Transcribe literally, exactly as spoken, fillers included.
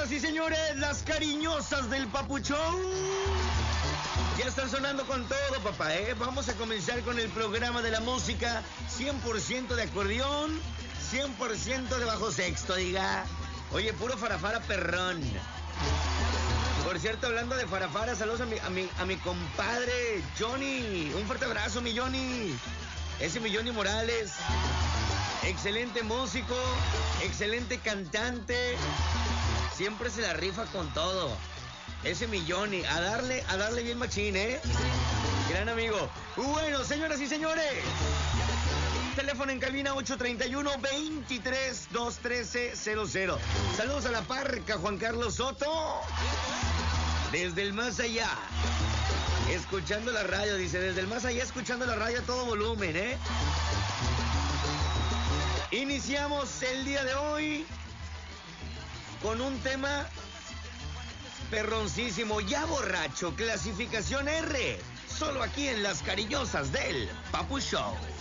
Señoras y señores, las cariñosas del Papuchón ya están sonando con todo, papá, ¿eh? Vamos a comenzar con el programa de la música, cien por ciento de acordeón, cien por ciento de bajo sexto, diga. Oye, puro farafara perrón. Por cierto, hablando de farafara, saludos a mi, a mi, a mi compadre Johnny. Un fuerte abrazo, mi Johnny. Ese mi Johnny Morales. Excelente músico, excelente cantante. Siempre se la rifa con todo. Ese mi Johnny, a darle, a darle bien machín, ¿eh? Gran amigo. Bueno, señoras y señores, teléfono en cabina ocho treinta y uno, veintitrés, doscientos trece, cero cero. Saludos a la parca, Juan Carlos Soto. Desde el más allá, escuchando la radio, dice, desde el más allá escuchando la radio a todo volumen, ¿eh? Iniciamos el día de hoy con un tema perroncísimo, ya borracho, clasificación R, solo aquí en las cariñosas del Papu Show.